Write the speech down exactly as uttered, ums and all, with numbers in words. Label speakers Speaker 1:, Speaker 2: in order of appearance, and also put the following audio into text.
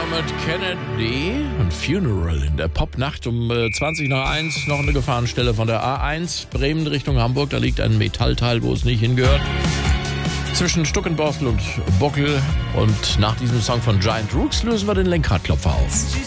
Speaker 1: Dermot Kennedy und Funeral in der Popnacht um äh, zwanzig nach eins. Noch eine Gefahrenstelle von der A eins, Bremen Richtung Hamburg. Da liegt ein Metallteil, wo es nicht hingehört. Zwischen Stuckenborstel und Bockel. Und nach diesem Song von Giant Rooks lösen wir den Lenkradklopfer auf.